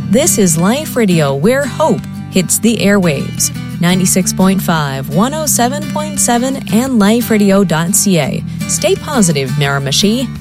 This is Life Radio, where hope hits the airwaves. 96.5, 107.7, and liferadio.ca. Stay positive, Miramichi.